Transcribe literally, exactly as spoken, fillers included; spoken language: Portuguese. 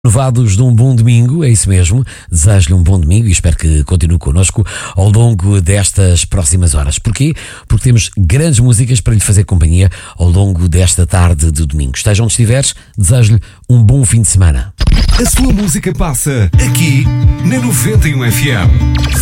Renovados de um bom domingo, é isso mesmo. Desejo-lhe um bom domingo e espero que continue connosco ao longo destas próximas horas. Porquê? Porque temos grandes músicas para lhe fazer companhia ao longo desta tarde de domingo. Esteja onde estiveres, desejo-lhe um bom fim de semana. A sua música passa aqui na noventa e um F M.